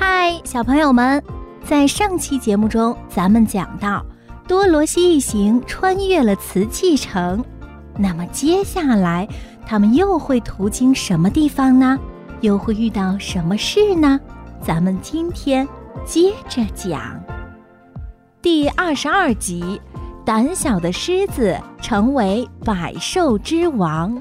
嗨，小朋友们，在上期节目中，咱们讲到多罗西一行穿越了瓷器城，那么接下来他们又会途经什么地方呢？又会遇到什么事呢？咱们今天接着讲。第22集，胆小的狮子成为百兽之王。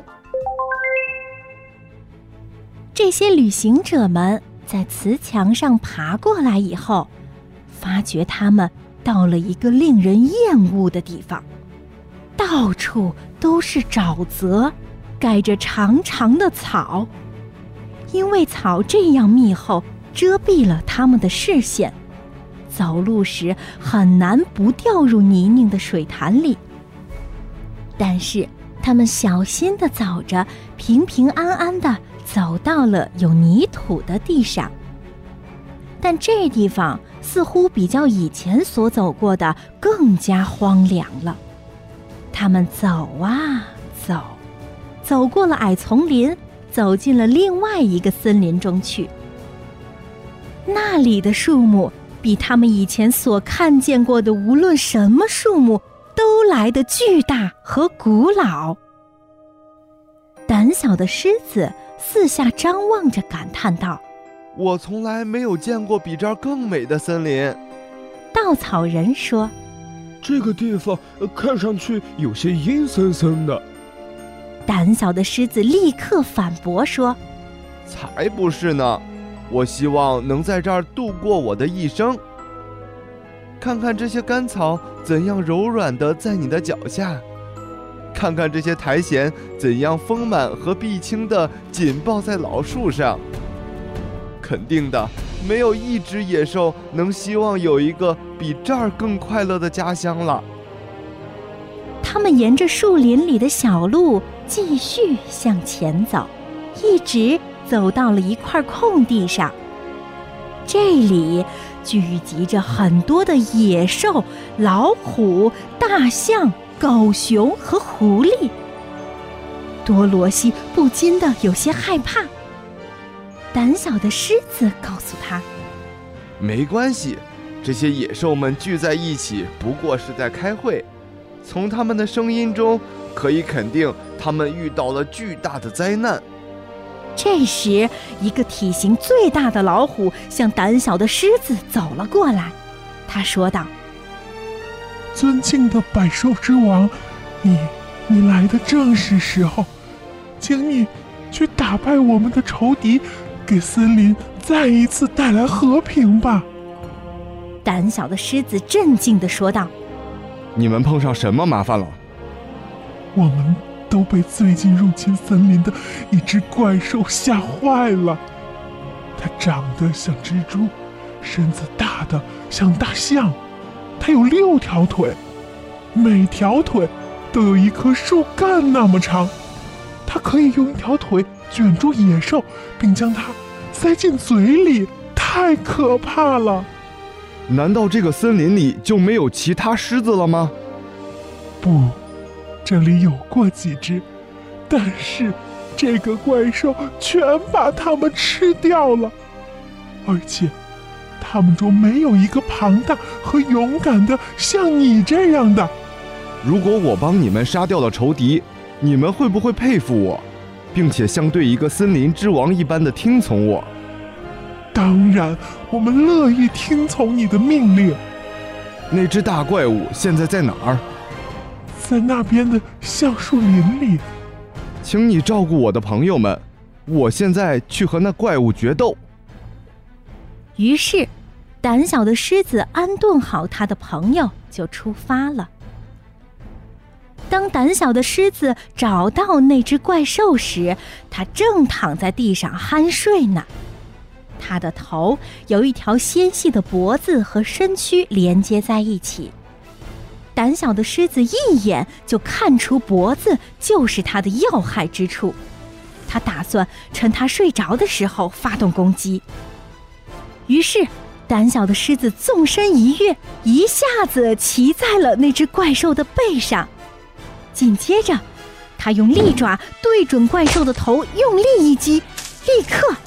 这些旅行者们在瓷墙上爬过来以后，发觉他们到了一个令人厌恶的地方，到处都是沼泽，盖着长长的草。因为草这样密厚，遮蔽了他们的视线，走路时很难不掉入泥泞的水潭里。但是他们小心地走着，平平安安地走到了有泥土的地上。但这地方似乎比较以前所走过的更加荒凉了。他们走啊走，走过了矮丛林，走进了另外一个森林中去。那里的树木比他们以前所看见过的无论什么树木都来得巨大和古老。胆小的狮子四下张望着，感叹道： 我从来没有见过比这儿更美的森林。 稻草人说： 这个地方看上去有些阴森森的。 胆小的狮子立刻反驳说： 才不是呢，我希望能在这儿度过我的一生。看看这些干草怎样柔软地在你的脚下，看看这些苔藓怎样丰满和碧青地紧抱在老树上。肯定的，没有一只野兽能希望有一个比这儿更快乐的家乡了。 他们沿着树林里的小路继续向前走，一直走到了一块空地上。这里聚集着很多的野兽，老虎、大象、狗熊和狐狸。多罗西不禁的有些害怕。胆小的狮子告诉他： 没关系，这些野兽们聚在一起不过是在开会，从他们的声音中可以肯定他们遇到了巨大的灾难。 这时，一个体型最大的老虎向胆小的狮子走了过来。他说道： 尊敬的百兽之王，你来的正是时候，请你去打败我们的仇敌，给森林再一次带来和平吧。 胆小的狮子镇静地说道： 你们碰上什么麻烦了？ 我们都被最近入侵森林的一只怪兽吓坏了。它长得像蜘蛛，身子大得像大象，它有6条腿，每条腿都有一棵树干那么长。它可以用1条腿卷住野兽，并将它塞进嘴里，太可怕了。 难道这个森林里就没有其他狮子了吗？ 不，这里有过几只，但是这个怪兽全把它们吃掉了，而且它们中没有一个庞大和勇敢的像你这样的。 如果我帮你们杀掉了仇敌，你们会不会佩服我，并且像对一个森林之王一般的听从我？ 当然，我们乐意听从你的命令。 那只大怪物现在在哪儿？ 在那边的橡树林里。 请你照顾我的朋友们，我现在去和那怪物决斗。 于是，胆小的狮子安顿好他的朋友，就出发了。当胆小的狮子找到那只怪兽时，它正躺在地上酣睡呢。它的头有一条纤细的脖子和身躯连接在一起。胆小的狮子一眼就看出脖子就是它的要害之处，它打算趁它睡着的时候发动攻击。于是，胆小的狮子纵身一跃，一下子骑在了那只怪兽的背上。紧接着，他用利爪对准怪兽的头，用力一击，立刻